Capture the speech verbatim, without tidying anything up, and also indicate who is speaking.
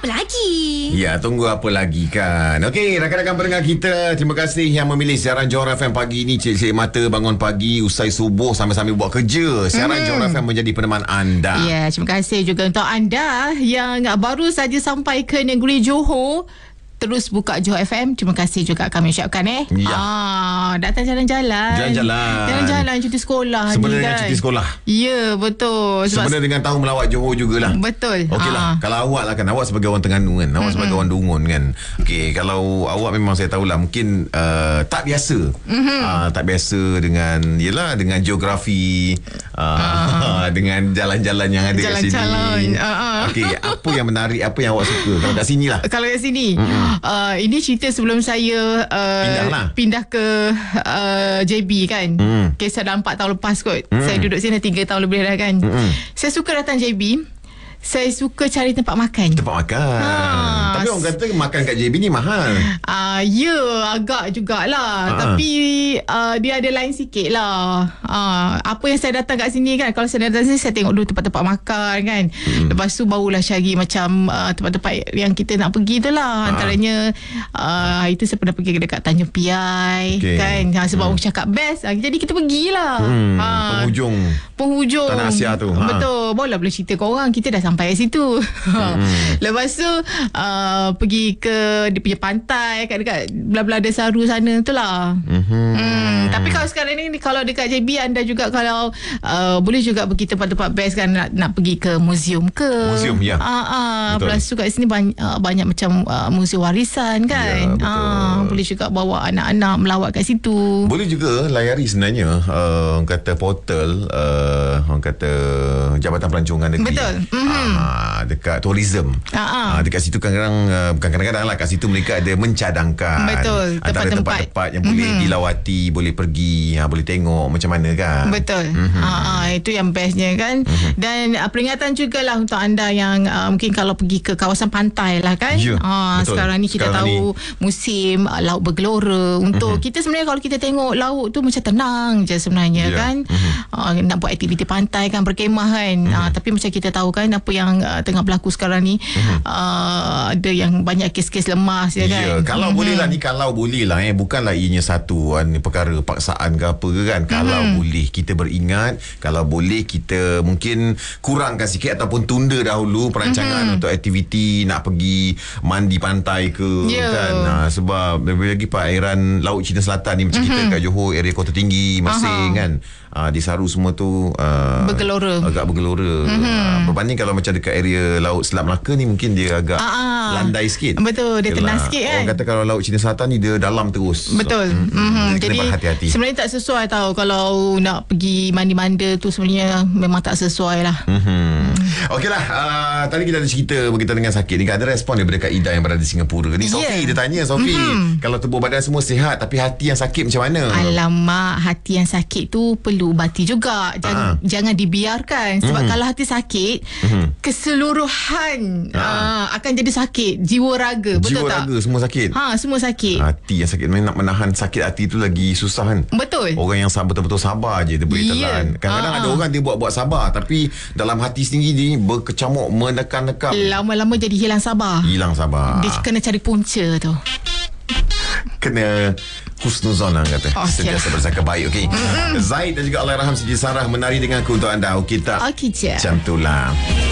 Speaker 1: apa lagi?
Speaker 2: Ya, tunggu apa lagi kan. Okey, rakan-rakan pendengar kita, terima kasih yang memilih siaran Johor F M pagi ini. Cik-cik mata bangun pagi, usai subuh sambil-sambil buat kerja. Siaran hmm. Johor F M menjadi peneman anda.
Speaker 1: Ya, terima kasih juga untuk anda yang baru saja sampai ke negeri Johor. Terus buka Johor F M. Terima kasih juga kami ucapkan eh.
Speaker 2: Ya.
Speaker 1: Ah, datang jalan-jalan.
Speaker 2: Jalan-jalan.
Speaker 1: Jalan-jalan cuti sekolah.
Speaker 2: Sebenarnya
Speaker 1: ni,
Speaker 2: dengan
Speaker 1: kan?
Speaker 2: cuti sekolah.
Speaker 1: Ya, betul. Sebab
Speaker 2: sebenarnya dengan tahu melawat Johor jugalah.
Speaker 1: Betul.
Speaker 2: Okeylah. Ah. Kalau awak lah kan, awak sebagai orang Terengganu kan, awak mm-hmm. sebagai orang Dungun kan. Okey, kalau awak memang saya tahulah mungkin uh, tak biasa. Mm-hmm. Uh, tak biasa dengan yalah dengan geografi uh, uh. dengan jalan-jalan yang ada kat sini.
Speaker 1: Jalan-jalan. Uh-uh.
Speaker 2: Okey, apa yang menarik, apa yang awak suka kalau kat sini lah?
Speaker 1: Kalau kat sini. Mm-hmm. Uh, ini cerita sebelum saya uh, pindah, pindah ke uh, J B kan. Mm. Kisah dah empat tahun lepas kot. Mm. Saya duduk sini tiga tahun lebih dah kan. Mm-mm. Saya suka datang J B. Saya suka cari tempat makan.
Speaker 2: Tempat makan. Ha. Tapi orang kata makan kat J B ni mahal.
Speaker 1: Uh, ya, agak jugalah. Ha. Tapi uh, dia ada lain sikit lah. Uh, apa yang saya datang kat sini kan, kalau saya datang sini, saya tengok dulu tempat-tempat makan kan. Hmm. Lepas tu barulah cari macam uh, tempat-tempat yang kita nak pergi tu lah. Ha. Antaranya, uh, itu saya pernah pergi dekat Tanjung Piai. Okay. Kan. Ha, sebab hmm. orang cakap best. Uh, jadi kita pergilah. Hmm. Ha.
Speaker 2: Penghujung.
Speaker 1: Penghujung.
Speaker 2: Tanah Asia tu. Ha.
Speaker 1: Betul. Barulah boleh cerita ke orang. Kita dah sampai kat situ. Hmm. Lepas tu uh, pergi ke dia punya pantai kat dekat belah-belah Desaru sana tu lah. Hmm. Hmm. Tapi kalau sekarang ni kalau dekat J B anda juga kalau uh, boleh juga pergi tempat-tempat best kan, nak, nak pergi ke museum ke.
Speaker 2: Museum ya.
Speaker 1: Ah, ah. Plus tu kat sini banyak, uh, banyak macam uh, museum warisan kan. Ya, ah, boleh juga bawa anak-anak melawat kat situ.
Speaker 2: Boleh juga layari sebenarnya uh, orang kata portal uh, orang kata Jabatan Pelancongan Negeri.
Speaker 1: Betul. Mm-hmm.
Speaker 2: Uh, dekat tourism. Uh-huh. Uh, dekat situ kadang-kadang uh, bukan kadang-kadang lah, kat situ mereka ada mencadangkan.
Speaker 1: Betul.
Speaker 2: Antara tempat-tempat yang boleh mm-hmm. dilawati, boleh pergi, uh, boleh tengok macam mana kan.
Speaker 1: Betul. Mm-hmm. Uh, itu yang bestnya kan. Mm-hmm. Dan uh, peringatan jugalah untuk anda yang uh, mungkin kalau pergi ke kawasan pantai lah kan. Yeah, uh, sekarang ni kita sekarang tahu ni musim uh, laut bergelora. Untuk mm-hmm. kita sebenarnya kalau kita tengok laut tu macam tenang je sebenarnya yeah. kan. Mm-hmm. Uh, nak buat aktiviti pantai kan, berkemah kan. Mm-hmm. Uh, tapi macam kita tahu kan apa yang uh, tengah berlaku sekarang ni. Mm-hmm. Uh, ada yang banyak kes-kes lemas ya kan.
Speaker 2: Ya, kalau mm-hmm. boleh lah ni, kalau boleh lah eh, bukanlah ianya satu uh, perkara paksaan ke apa ke kan. Mm-hmm. Kalau boleh kita beringat, kalau boleh kita mungkin kurangkan sikit ataupun tunda dahulu perancangan mm-hmm. untuk aktiviti nak pergi mandi pantai ke yeah. kan. Uh, sebab lebih lagi perairan Laut Cina Selatan ni macam mm-hmm. kita kat Johor, area Kota Tinggi, Mersing kan. Uh, di Saru semua tu uh,
Speaker 1: bergelora.
Speaker 2: Agak bergelora. Mm-hmm. Uh, berbanding kalau macam dekat area Laut Selat Melaka ni mungkin dia agak Aa, landai sikit.
Speaker 1: Betul, dia tenang sikit kan.
Speaker 2: Orang kata kalau Laut Cina Selatan ni dia dalam terus.
Speaker 1: Betul. So, mm-hmm. Jadi,
Speaker 2: jadi hati-hati.
Speaker 1: Sebenarnya tak sesuai tau kalau nak pergi mandi-manda tu, sebenarnya memang tak sesuai lah.
Speaker 2: Mm-hmm. Okeylah, uh, tadi kita ada cerita berkaitan dengan sakit ni kan. Ada respon daripada Kak Ida yang berada di Singapura ni. Sofi yeah. dia tanya, Sofi, mm-hmm. kalau tubuh badan semua sihat tapi hati yang sakit macam mana?
Speaker 1: Alamak, hati yang sakit tu perlu ubati juga. Jangan, uh-huh. jangan dibiarkan. Sebab mm-hmm. kalau hati sakit, mm-hmm. keseluruhan uh-huh. uh, akan jadi sakit. Jiwa raga. Betul
Speaker 2: Jiwa
Speaker 1: tak?
Speaker 2: raga semua sakit.
Speaker 1: Ha, semua sakit.
Speaker 2: Hati yang sakit. Nak menahan sakit hati tu lagi susah kan.
Speaker 1: Betul.
Speaker 2: Orang yang betul-betul sabar je dia boleh telan. Yeah. Kadang-kadang uh-huh. ada orang dia buat-buat sabar tapi dalam hati sendiri ni berkecamuk, menekan-nekan.
Speaker 1: Lama-lama jadi hilang sabar.
Speaker 2: Hilang sabar.
Speaker 1: Dia kena cari punca tu.
Speaker 2: Kena husnuzon lah kata.
Speaker 1: Okay.
Speaker 2: Sentiasa bersangka baik. Okey. Mm-hmm. Zaid dan juga Allahyarham Siti Sarah menari dengan aku untuk anda. Okey tak?
Speaker 1: Okey je.
Speaker 2: Macam tu lah.